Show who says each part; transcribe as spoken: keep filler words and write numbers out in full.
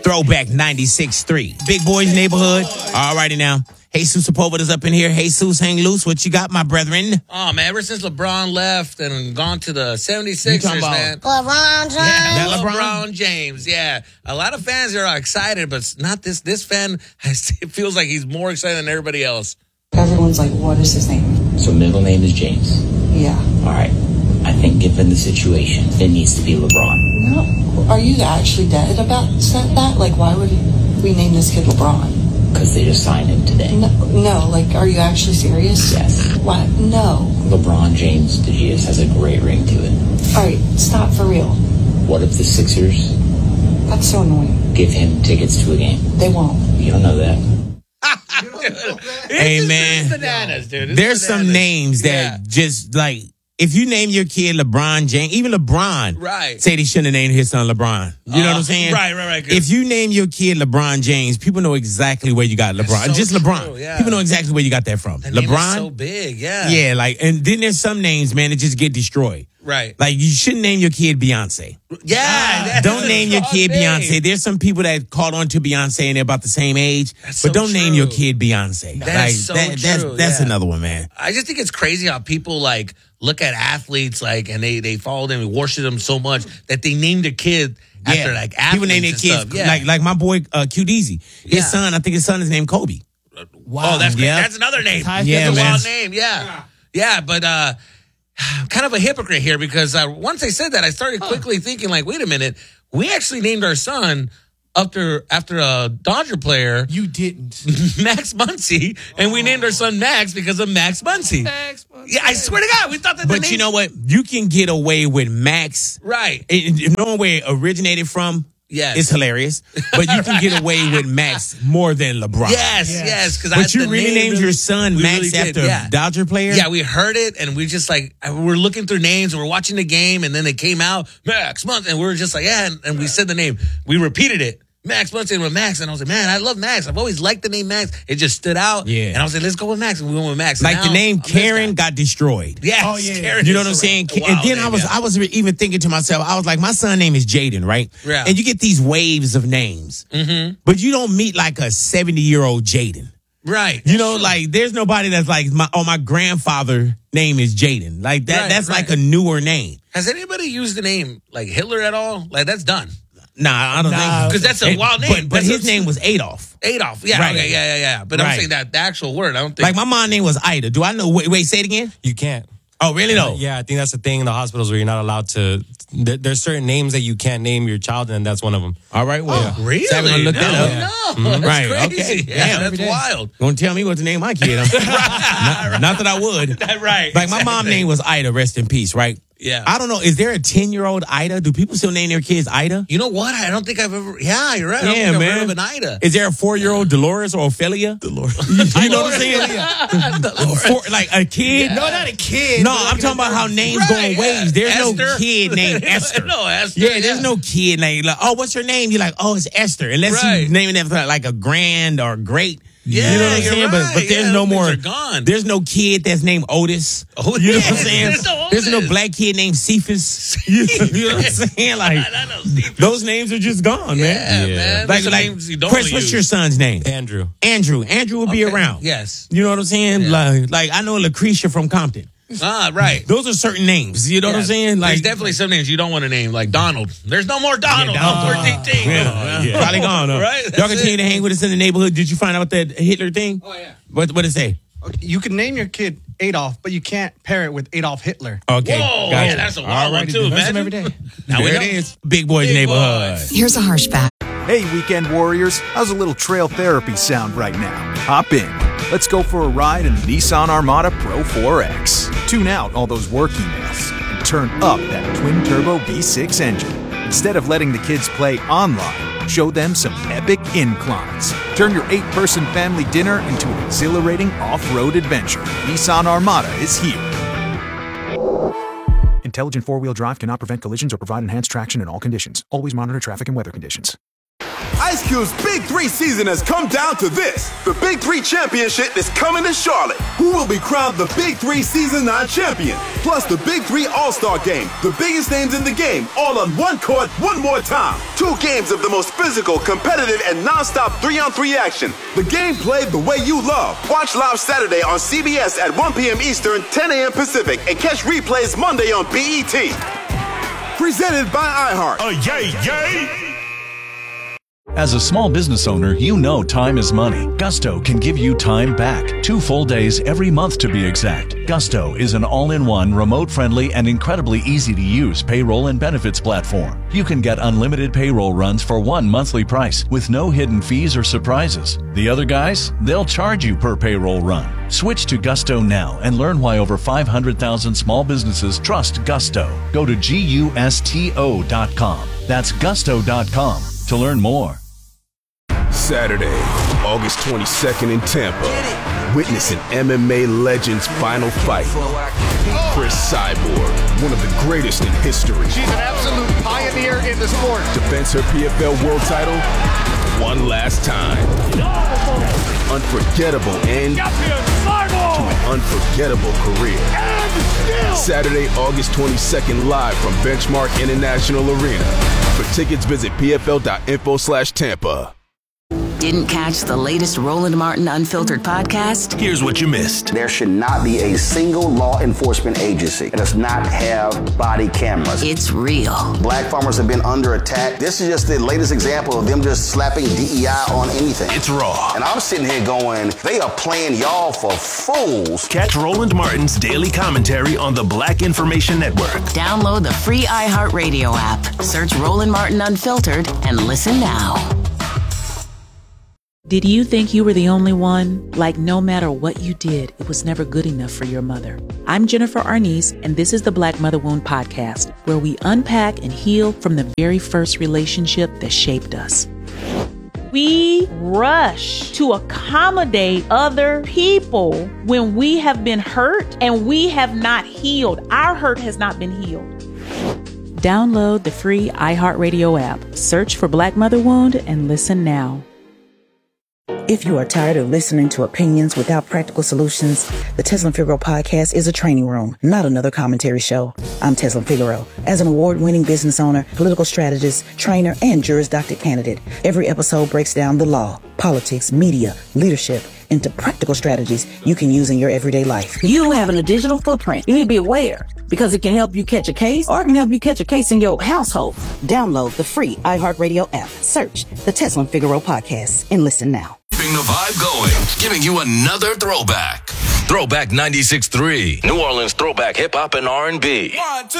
Speaker 1: Throwback ninety-six three. Big Boys Neighborhood. All righty now. Jesus Sepulveda's up in here. Jesus, hang loose. What you got, my brethren?
Speaker 2: Oh, man, ever since LeBron left and gone to the seventy-sixers, man.
Speaker 3: LeBron James.
Speaker 2: Yeah,
Speaker 1: LeBron?
Speaker 2: LeBron James, yeah. A lot of fans are excited, but not this. This fan, has, it feels like he's more excited than everybody else.
Speaker 4: Everyone's like, what is his name?
Speaker 5: So middle name is James.
Speaker 4: Yeah.
Speaker 5: All right. I think given the situation, it needs to be LeBron.
Speaker 4: No. Are you actually dead about that? Like, why would we name this kid LeBron?
Speaker 5: Because they just signed him today.
Speaker 4: No, no, like, are you actually serious?
Speaker 5: Yes.
Speaker 4: What? No.
Speaker 5: LeBron James DeGeus has a great ring to it.
Speaker 4: All right, stop for real.
Speaker 5: What if the Sixers
Speaker 4: That's so annoying.
Speaker 5: give him tickets to a game?
Speaker 4: They won't.
Speaker 5: You don't know that.
Speaker 1: Hey,
Speaker 2: It's
Speaker 1: man.
Speaker 2: just bananas, dude. It's
Speaker 1: There's
Speaker 2: bananas.
Speaker 1: some names that
Speaker 2: Yeah.
Speaker 1: just like, if you name your kid LeBron James, even LeBron,
Speaker 2: Right.
Speaker 1: say they shouldn't have named his son LeBron. You know
Speaker 2: Uh,
Speaker 1: what I'm saying?
Speaker 2: right, right, right, good.
Speaker 1: If you name your kid LeBron James, people know exactly where you got LeBron.
Speaker 2: so
Speaker 1: Just
Speaker 2: true,
Speaker 1: LeBron.
Speaker 2: yeah.
Speaker 1: People know exactly where you got that from.
Speaker 2: That name
Speaker 1: LeBron.
Speaker 2: is so big, yeah.
Speaker 1: Yeah, like, and then there's some names, man, that just get destroyed.
Speaker 2: Right.
Speaker 1: Like, you shouldn't name your kid Beyonce.
Speaker 2: Yeah. that's
Speaker 1: Don't
Speaker 2: a
Speaker 1: name your
Speaker 2: strong
Speaker 1: kid
Speaker 2: name.
Speaker 1: Beyonce. There's some people that caught on to Beyonce and they're about the same age,
Speaker 2: That's
Speaker 1: but
Speaker 2: so
Speaker 1: don't name your
Speaker 2: true.
Speaker 1: kid Beyonce.
Speaker 2: That
Speaker 1: like,
Speaker 2: is so
Speaker 1: that's,
Speaker 2: true,
Speaker 1: that's
Speaker 2: yeah.
Speaker 1: another one, man.
Speaker 2: I just think it's crazy how people like look at athletes like and they they follow them and worship them so much that they named their kid after like athletes.
Speaker 1: People name their
Speaker 2: and
Speaker 1: kids
Speaker 2: stuff. Yeah.
Speaker 1: like like my boy uh, Q D Z. His
Speaker 2: Yeah.
Speaker 1: son, I think his son is named Kobe.
Speaker 2: Oh, that's great.
Speaker 1: Yeah.
Speaker 2: That's another name.
Speaker 1: Yeah,
Speaker 2: That's a
Speaker 1: man.
Speaker 2: wild name. Yeah. Yeah, but uh kind of a hypocrite here because uh, once I said that, I started quickly thinking like, wait a minute, we actually named our son after after a Dodger player,
Speaker 6: You didn't.
Speaker 2: Max Muncy, and we named our son Max because of Max Muncy.
Speaker 6: Max Muncy.
Speaker 2: Yeah, I swear to God, we thought that. the
Speaker 1: But
Speaker 2: name-
Speaker 1: you know what? You can get away with Max.
Speaker 2: right?
Speaker 1: It, it- knowing where it originated from,
Speaker 2: Yes.
Speaker 1: it's hilarious. But you can get away with Max more than LeBron.
Speaker 2: Yes, yes. Because
Speaker 1: But you really named your son
Speaker 2: we
Speaker 1: Max
Speaker 2: really did,
Speaker 1: after
Speaker 2: yeah.
Speaker 1: a Dodger player?
Speaker 2: Yeah, we heard it, and we just like we we're looking through names, and we're watching the game, and then they came out Max Muncy, and we were just like, yeah, and, and we said the name, we repeated it, Max Muncy, and with Max, and I was like, man, I love Max. I've always liked the name Max. It just stood out,
Speaker 1: Yeah.
Speaker 2: And I was like, let's go with Max, and we went with Max.
Speaker 1: Like
Speaker 2: Now,
Speaker 1: the name
Speaker 2: I'm this
Speaker 1: Karen
Speaker 2: guy.
Speaker 1: got destroyed.
Speaker 2: Yes,
Speaker 6: Oh, yeah.
Speaker 2: Karen
Speaker 1: You know
Speaker 2: is
Speaker 1: what I'm
Speaker 2: a
Speaker 1: saying?
Speaker 2: wild
Speaker 1: And then
Speaker 2: name,
Speaker 1: I was
Speaker 2: yeah.
Speaker 1: I was even thinking to myself, I was like, my son name is Jaden, right?
Speaker 2: Yeah.
Speaker 1: And you get these waves of names, mm-hmm. but you don't meet like a seventy year old Jaden.
Speaker 2: right.
Speaker 1: You know, like there's nobody that's like my oh my grandfather name is Jaden. Like that
Speaker 2: Right,
Speaker 1: that's
Speaker 2: right.
Speaker 1: like a newer name.
Speaker 2: Has anybody used the name like Hitler at all? Like that's done
Speaker 1: Nah, I don't
Speaker 6: Nah.
Speaker 1: think
Speaker 2: 'Cause that's a
Speaker 1: And-
Speaker 2: wild
Speaker 1: But,
Speaker 2: name.
Speaker 1: but
Speaker 2: That's
Speaker 1: his
Speaker 2: a-
Speaker 1: name was Adolf.
Speaker 2: Adolf. Yeah,
Speaker 1: Right.
Speaker 2: okay, yeah, yeah, yeah. But I'm
Speaker 1: Right.
Speaker 2: saying that the actual word. I don't think
Speaker 1: Like my mom name was Ida. Do I know? Wait, wait say it again.
Speaker 7: You can't.
Speaker 1: Oh, really? No.
Speaker 7: Yeah, I think that's the thing in the hospitals where you're not allowed to. There, there's certain names that you can't name your child, and that's one of them.
Speaker 1: All right. Well,
Speaker 2: really.
Speaker 1: So I'm gonna look
Speaker 2: no,
Speaker 1: that up.
Speaker 2: no, that's
Speaker 1: Right,
Speaker 2: crazy.
Speaker 1: okay.
Speaker 2: Yeah,
Speaker 1: Damn.
Speaker 2: that's wild.
Speaker 1: Gonna tell me what to name my kid. not, not that I would.
Speaker 2: Right.
Speaker 1: Like my mom
Speaker 2: exactly.
Speaker 1: name was Ida. Rest in peace. Right.
Speaker 2: Yeah.
Speaker 1: I don't know. Is there a ten year old Ida? Do people still name their kids Ida?
Speaker 2: You know what? I don't think I've ever. Yeah, you're right. I don't
Speaker 1: Yeah,
Speaker 2: think I've
Speaker 1: man.
Speaker 2: heard of an Ida.
Speaker 1: Is there a four year old Dolores or Ophelia? Dolores. You know what I'm saying? Four, like a kid.
Speaker 6: No, not a kid.
Speaker 1: No,
Speaker 6: but
Speaker 1: I'm
Speaker 6: like
Speaker 1: talking
Speaker 6: a-
Speaker 1: about how names
Speaker 2: Right,
Speaker 1: go in
Speaker 2: yeah.
Speaker 1: waves. There's no
Speaker 2: Esther?
Speaker 1: kid named Esther.
Speaker 2: no, Esther.
Speaker 1: Yeah, there's no kid named like, oh, what's your name? You're like, oh, it's Esther. Unless
Speaker 2: Right.
Speaker 1: you naming it after like a grand or great.
Speaker 2: Yeah,
Speaker 1: you know what I'm
Speaker 2: you're
Speaker 1: saying? But
Speaker 2: right.
Speaker 1: but there's
Speaker 2: Yeah,
Speaker 1: no
Speaker 2: those
Speaker 1: more.
Speaker 2: things are gone.
Speaker 1: There's no kid that's named Otis.
Speaker 2: Oh,
Speaker 1: you know
Speaker 2: yeah,
Speaker 1: what I'm saying?
Speaker 2: there's no
Speaker 1: There's no
Speaker 2: Otis.
Speaker 1: black kid named Cephas. you, you know what I'm saying? Like
Speaker 2: I know, Steve.
Speaker 1: those names are just gone,
Speaker 2: Yeah,
Speaker 1: man.
Speaker 2: man.
Speaker 1: Like,
Speaker 2: Those are
Speaker 1: like
Speaker 2: names you don't
Speaker 1: Chris,
Speaker 2: really
Speaker 1: what's
Speaker 2: use.
Speaker 1: your son's name?
Speaker 7: Andrew.
Speaker 1: Andrew. Andrew will be
Speaker 2: Okay.
Speaker 1: around.
Speaker 2: Yes.
Speaker 1: You know what I'm saying?
Speaker 2: Yeah.
Speaker 1: Like, like I know Lucretia from Compton.
Speaker 2: Ah, right.
Speaker 1: Those are certain names. You know what I'm
Speaker 2: Yeah.
Speaker 1: saying? Like
Speaker 2: There's definitely some names you don't want to name, like Donald. There's no more Donald.
Speaker 1: Donald.
Speaker 2: No more D T.
Speaker 1: Yeah, yeah. Probably gone. Huh?
Speaker 2: Right?
Speaker 1: Y'all
Speaker 2: That's
Speaker 1: continue
Speaker 2: it.
Speaker 1: to hang with us in the neighborhood. Did you find out that Hitler thing?
Speaker 6: Oh, yeah.
Speaker 1: What what did it say?
Speaker 6: Okay, you can name your kid Adolf, but you can't pair it with Adolf Hitler.
Speaker 1: Okay.
Speaker 2: Whoa,
Speaker 1: gotcha.
Speaker 2: yeah, that's a wild one
Speaker 6: Alrighty
Speaker 2: too,
Speaker 6: then. Learn some
Speaker 2: man.
Speaker 6: every day.
Speaker 2: Now we
Speaker 1: there
Speaker 2: know.
Speaker 1: it is. Big Boys
Speaker 2: Big
Speaker 1: Neighborhood.
Speaker 2: Boys.
Speaker 8: Here's a harsh fact.
Speaker 9: Hey, Weekend Warriors, how's a little trail therapy sound right now? Hop in. Let's go for a ride in the Nissan Armada Pro four X. Tune out all those work emails and turn up that twin-turbo V six engine. Instead of letting the kids play online, show them some epic inclines. Turn your eight-person family dinner into an exhilarating off-road adventure. Nissan Armada is here. Intelligent four-wheel drive cannot prevent collisions or provide enhanced traction in all conditions. Always monitor traffic and weather conditions.
Speaker 3: Ice Cube's Big Three season has come down to this. The Big Three Championship is coming to Charlotte. Who will be crowned the Big Three Season nine champion? Plus the Big Three All-Star Game. The biggest names in the game, all on one court, one more time. Two games of the most physical, competitive, and non-stop three-on-three action. The game played the way you love. Watch live Saturday on C B S at one p.m. Eastern, ten a.m. Pacific, and catch replays Monday on B E T. Presented by iHeart.
Speaker 8: Oh, yay, yay!
Speaker 10: As a small business owner, you know time is money. Gusto can give you time back. Two full days every month to be exact. Gusto is an all-in-one, remote-friendly, and incredibly easy-to-use payroll and benefits platform. You can get unlimited payroll runs for one monthly price with no hidden fees or surprises. The other guys, they'll charge you per payroll run. Switch to Gusto now and learn why over five hundred thousand small businesses trust Gusto. Go to gusto dot com. That's gusto dot com to learn more.
Speaker 3: Saturday, August twenty-second in Tampa. Witness an M M A legend's final fight. Chris Cyborg, one of the greatest in history.
Speaker 11: She's an absolute pioneer in the sport.
Speaker 3: Defends her P F L world title one last time. Unforgettable end to an unforgettable career. Saturday, August twenty-second, live from Benchmark International Arena. For tickets, visit P F L dot info slash Tampa.
Speaker 12: Didn't catch the latest Roland Martin Unfiltered podcast?
Speaker 8: Here's what you missed.
Speaker 13: There should not be a single law enforcement agency that does not have body cameras.
Speaker 12: It's real.
Speaker 13: Black farmers have been under attack. This is just the latest example of them just slapping D E I on anything.
Speaker 8: It's raw.
Speaker 13: And I'm sitting here going, they are playing y'all for fools.
Speaker 8: Catch Roland Martin's daily commentary on the Black Information Network.
Speaker 12: Download the free iHeartRadio app. Search Roland Martin Unfiltered and listen now.
Speaker 14: Did you think you were the only one? Like no matter what you did, it was never good enough for your mother. I'm Jennifer Arnice, and this is the Black Mother Wound Podcast, where we unpack and heal from the very first relationship that shaped us. We rush to accommodate other people when we have been hurt and we have not healed. Our hurt has not been healed. Download the free iHeartRadio app. Search for Black Mother Wound and listen now.
Speaker 15: If you are tired of listening to opinions without practical solutions, the Teslin Figaro podcast is a training room, not another commentary show. I'm Teslin Figaro. As an award-winning business owner, political strategist, trainer, and Juris Doctor candidate, every episode breaks down the law, politics, media, leadership, into practical strategies you can use in your everyday life.
Speaker 16: You having a digital footprint. You need to be aware because it can help you catch a case or it can help you catch a case in your household.
Speaker 15: Download the free iHeartRadio app. Search the Teslin Figaro podcast and listen now.
Speaker 17: Keeping the vibe going, giving you another throwback. Throwback ninety-six point three. New Orleans throwback hip hop and R and B.
Speaker 18: One, two.